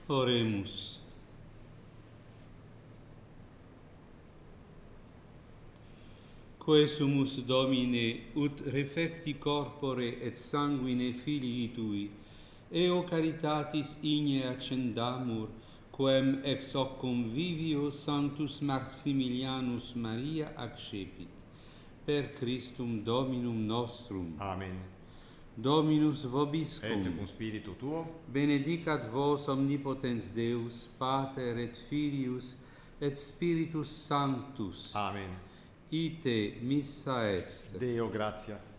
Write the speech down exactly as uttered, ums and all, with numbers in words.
Oremus. Quae sumus Domine, ut refecti corpore et sanguine filii tui, eo caritatis igne accendamur, quem ex hoc convivio Sanctus Maximilianus Maria accepit, per Christum Dominum nostrum. Amen. Dominus vobiscum. Et cum spiritu tuo. Benedicat vos omnipotens Deus, Pater et Filius et Spiritus Sanctus. Amen. Ite missa est. Deo gratia.